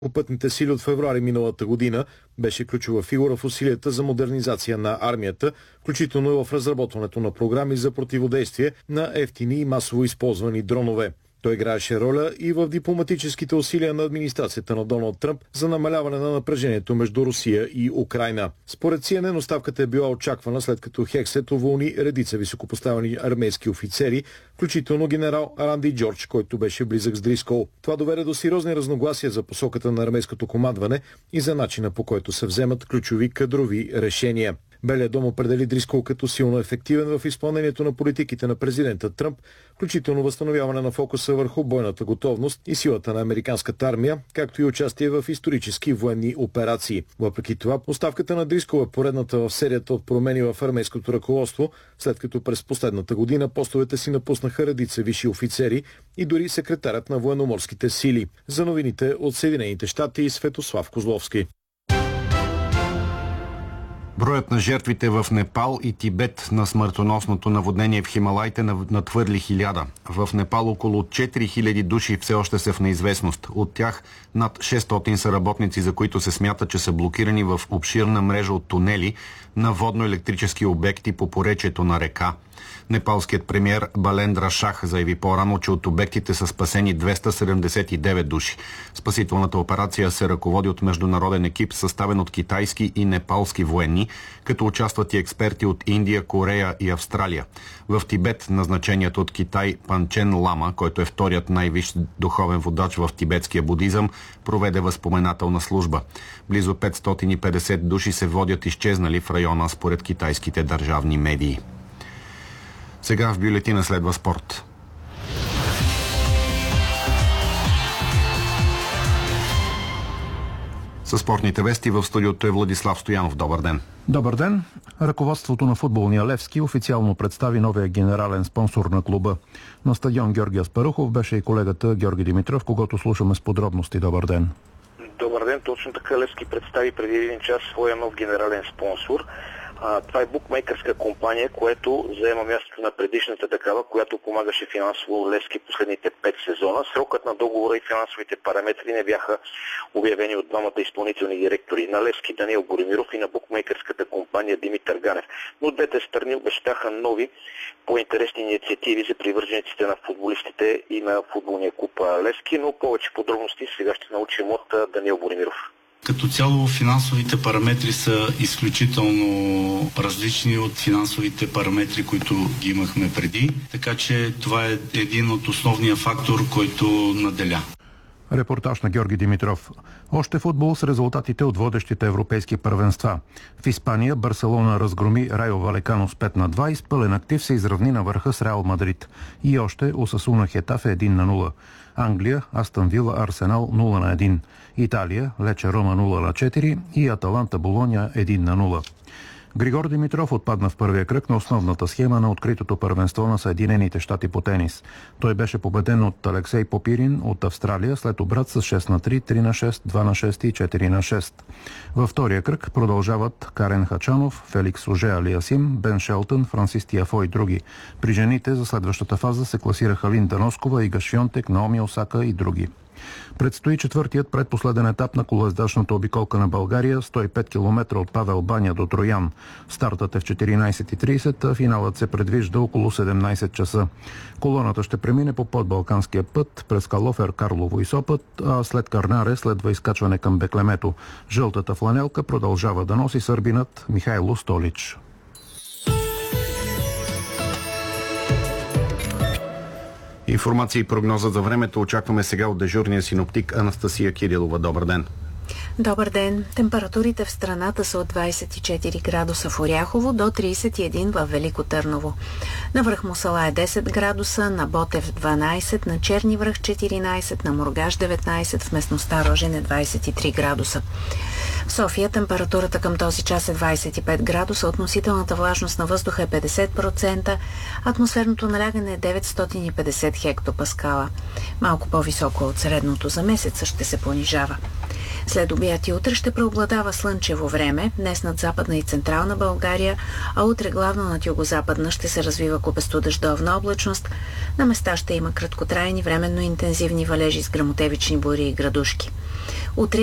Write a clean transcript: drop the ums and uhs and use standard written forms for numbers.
Сухопътните сили от февруари миналата година беше ключова фигура в усилията за модернизация на армията, включително и в разработването на програми за противодействие на евтини и масово използвани дронове. Той играеше роля и в дипломатическите усилия на администрацията на Доналд Тръмп за намаляване на напрежението между Русия и Украйна. Според CNN, оставката е била очаквана, след като Хексет уволни редица високопоставени армейски офицери, включително генерал Ранди Джордж, който беше близък с Дрискол. Това доведе до сериозни разногласия за посоката на армейското командване и за начина, по който се вземат ключови кадрови решения. Белият дом определи Дрискол като силно ефективен в изпълнението на политиките на президента Тръмп, включително възстановяване на фокуса върху бойната готовност и силата на американската армия, както и участие в исторически военни операции. Въпреки това, оставката на Дрискол е поредната в серията от промени в армейското ръководство, след като през последната година постовете си напуснаха редица висши офицери и дори секретарят на военноморските сили. За новините от Съединените щати, Светослав Козловски. Броят на жертвите в Непал и Тибет на смъртоносното наводнение в Хималайте надхвърли 1000. В Непал около 4000 души все още са в неизвестност. От тях над 600 са работници, за които се смята, че са блокирани в обширна мрежа от тунели на водно-електрически обекти по поречието на река. Непалският премиер Балендра Шах заяви по-рано, че от обектите са спасени 279 души. Спасителната операция се ръководи от международен екип, съставен от китайски и непалски военни, като участват и експерти от Индия, Корея и Австралия. В Тибет назначеният от Китай Панчен Лама, който е вторият най-висш духовен водач в тибетския будизъм, проведе възпоменателна служба. Близо 550 души се водят изчезнали в района според китайските държавни медии. Сега в бюлетина следва спорт. Със спортните вести в студиото е Владислав Стоянов. Добър ден. Добър ден. Ръководството на футболния Левски официално представи новия генерален спонсор на клуба. На стадион Георги Аспарухов беше и колегата Георги Димитров, когото слушаме с подробности. Добър ден. Добър ден. Точно така Левски представи преди един час своя нов генерален спонсор. Това е букмейкърска компания, което заема мястото на предишната такава, която помагаше финансово Левски последните 5 сезона. Срокът на договора и финансовите параметри не бяха обявени от двамата изпълнителни директори на Левски, Даниел Боримиров, и на букмейкърската компания Димитър Ганев. Но двете страни обещаха нови, по-интересни инициативи за привържениците на футболистите и на футболния клуб Левски, но повече подробности сега ще научим от Даниел Боримиров. Като цяло финансовите параметри са изключително различни от финансовите параметри, които ги имахме преди, така че това е един от основния фактор, който наделя. Репортаж на Георги Димитров. Още футбол с резултатите от водещите европейски първенства. В Испания Барселона разгроми Райо Валекано с 5-2 и с пълен актив се изравни на върха с Реал Мадрид. И още Осасуна Хетафе 1-0. Англия, Астън Вила, Арсенал 0-1. Италия, Лече Рома 0-4 и Аталанта Болоня 1-0. Григор Димитров отпадна в първия кръг на основната схема на откритото първенство на Съединените щати по тенис. Той беше победен от Алексей Попирин от Австралия след обрат с 6-3, 3-6, 2-6 и 4-6. Във втория кръг продължават Карен Хачанов, Феликс Оже Алиасим, Бен Шелтън, Франсис Тиафо и други. При жените за следващата фаза се класираха Линда Носкова, Ига Швионтек, Наоми Осака и други. Предстои четвъртият предпоследен етап на колоездачната обиколка на България, 105 км от Павел баня до Троян. Стартът е в 14:30, а финалът се предвижда около 17 часа. Колоната ще премине по подбалканския път, през Калофер, Карлово и Сопът, а след Кърнаре следва изкачване към Беклемето. Жълтата фланелка продължава да носи сърбинът Михайло Столич. Информация и прогноза за времето очакваме сега от дежурния синоптик Анастасия Кирилова. Добър ден. Добър ден. Температурите в страната са от 24 градуса в Оряхово до 31 в Велико Търново. На връх Мусала е 10 градуса, на Ботев 12, на Черни връх 14, на Мургаш 19, в местността Рожен е 23 градуса. В София температурата към този час е 25 градуса, относителната влажност на въздуха е 50%, атмосферното налягане е 950 хектопаскала. Малко по-високо от средното за месеца ще се понижава. След обяд и утре ще преобладава слънчево време, днес над Западна и Централна България, а утре главно над Югозападна ще се развива купесто дъждовна облачност. На места ще има краткотрайни временно интензивни валежи с гръмотевични бури и градушки. Утре